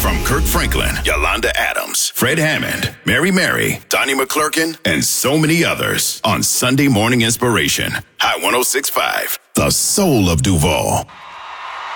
From Kirk Franklin, Yolanda Adams, Fred Hammond, Mary, Donnie McClurkin, and so many others on Sunday Morning Inspiration. High 106.5, the soul of Duval.